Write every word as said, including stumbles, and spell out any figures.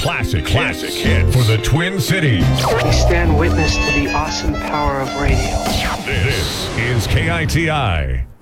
classic, classic hits for the Twin Cities. We stand witness to the awesome power of radio. This is K I T I.